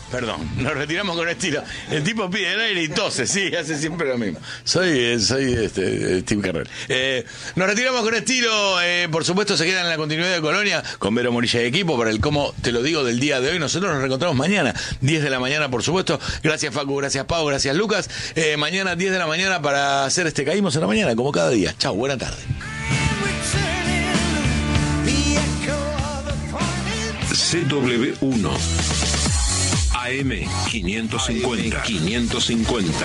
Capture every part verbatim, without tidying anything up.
Perdón, nos retiramos con estilo. El tipo pide el aire y tose, sí, hace siempre lo mismo. Soy, soy este, Steve Carrell. Eh, nos retiramos con estilo. Eh, por supuesto, se quedan en la continuidad de Colonia con Vero Morilla y equipo para el cómo te lo digo del día de hoy. Nosotros nos reencontramos mañana, diez de la mañana, por supuesto. Gracias, Facu, gracias, Pau, gracias, Lucas. Eh, mañana, diez de la mañana, para hacer este Caímos en la Mañana, como cada día. Chau, buena tarde. C W uno A M quinientos cincuenta quinientos cincuenta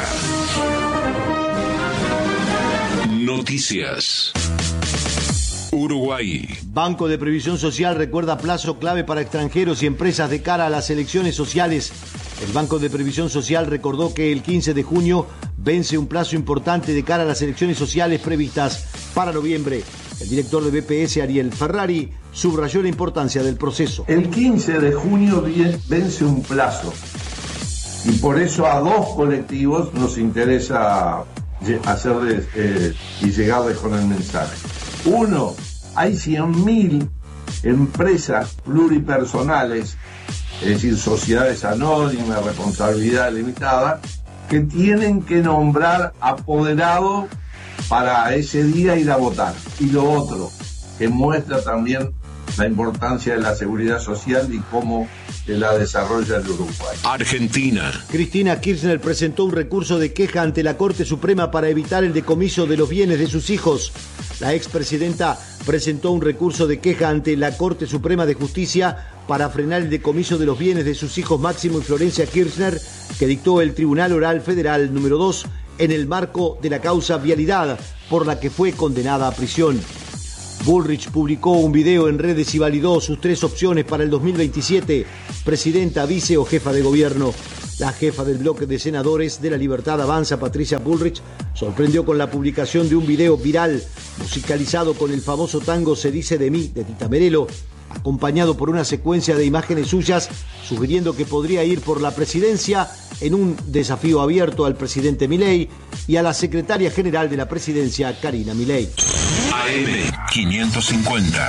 Noticias. Uruguay. Banco de Previsión Social recuerda plazo clave para extranjeros y empresas de cara a las elecciones sociales. El Banco de Previsión Social recordó que el quince de junio vence un plazo importante de cara a las elecciones sociales previstas para noviembre. El director de B P S, Ariel Ferrari, subrayó la importancia del proceso. El quince de junio vence un plazo y por eso a dos colectivos nos interesa hacerles eh, y llegarles con el mensaje. Uno, hay cien mil empresas pluripersonales, es decir, sociedades anónimas, responsabilidad limitada, que tienen que nombrar apoderado para ese día ir a votar. Y lo otro, que muestra también la importancia de la seguridad social y cómo se la desarrolla el Uruguay. Argentina. Cristina Kirchner presentó un recurso de queja ante la Corte Suprema para evitar el decomiso de los bienes de sus hijos. La expresidenta presentó un recurso de queja ante la Corte Suprema de Justicia para frenar el decomiso de los bienes de sus hijos Máximo y Florencia Kirchner, que dictó el Tribunal Oral Federal número dos en el marco de la causa Vialidad, por la que fue condenada a prisión. Bullrich publicó un video en redes y validó sus tres opciones para el dos mil veintisiete, presidenta, vice o jefa de gobierno. La jefa del bloque de senadores de La Libertad Avanza, Patricia Bullrich, sorprendió con la publicación de un video viral musicalizado con el famoso tango Se dice de mí, de Tita Merelo, acompañado por una secuencia de imágenes suyas, sugiriendo que podría ir por la presidencia en un desafío abierto al presidente Milei y a la secretaria general de la presidencia, Karina Milei. A M quinientos cincuenta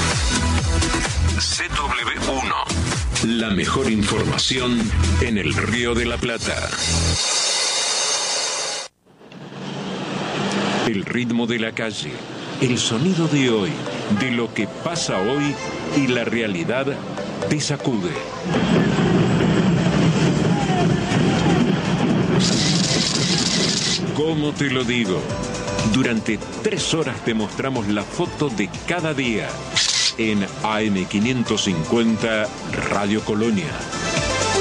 C W uno. La mejor información en el Río de la Plata. El ritmo de la calle, el sonido de hoy, de lo que pasa hoy y la realidad te sacude. ¿Cómo te lo digo? Durante tres horas te mostramos la foto de cada día en A M quinientos cincuenta Radio Colonia.